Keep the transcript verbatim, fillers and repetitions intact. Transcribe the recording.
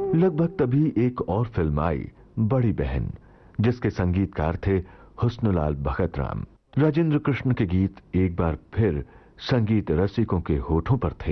लगभग तभी एक और फिल्म आई, बड़ी बहन, जिसके संगीतकार थे हुस्नुलाल भगत राम। राजेंद्र कृष्ण के गीत एक बार फिर संगीत रसिकों के होठों पर थे।